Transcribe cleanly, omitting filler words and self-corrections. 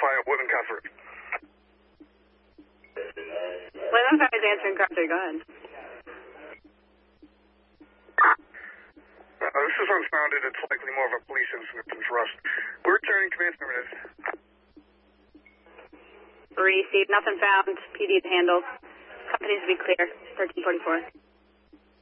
identify Woodland Comfort. Woodland Comfort is answering car 3, go ahead. This is unfounded. It's likely more of a police incident than for us. We're returning command affirmative. Received, nothing found. PD to handle. Companies to be clear. 1344.